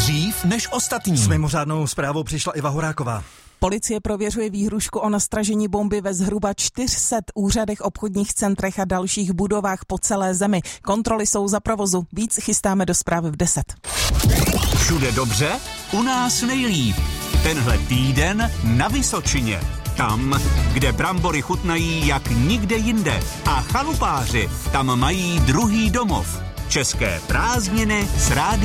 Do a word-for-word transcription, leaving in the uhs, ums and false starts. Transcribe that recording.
Dřív než ostatní. S mimořádnou zprávou přišla Iva Horáková. Policie prověřuje výhrušku o nastražení bomby ve zhruba čtyři sta úřadech, obchodních centrech a dalších budovách po celé zemi. Kontroly jsou za provozu. Víc chystáme do zprávy v deset. Všude dobře? U nás nejlíp. Tenhle týden na Vysočině. Tam, kde brambory chutnají jak nikde jinde. A chalupáři tam mají druhý domov. České prázdniny s rádi.